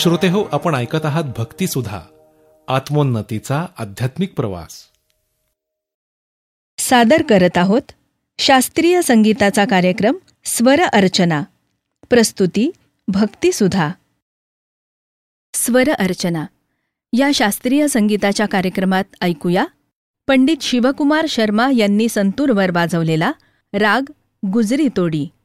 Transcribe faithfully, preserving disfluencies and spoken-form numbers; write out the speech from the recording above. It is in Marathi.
श्रोतेहो, आपण ऐकत आहात भक्तिसुधा, आत्मोन्नतीचा आध्यात्मिक प्रवास. सादर करत आहोत शास्त्रीय संगीताचा कार्यक्रम स्वर अर्चना. प्रस्तुती भक्तिसुधा. स्वर अर्चना या शास्त्रीय संगीताच्या कार्यक्रमात ऐकूया पंडित शिवकुमार शर्मा यांनी संतूरवर वाजवलेला राग गुजरी तोडी.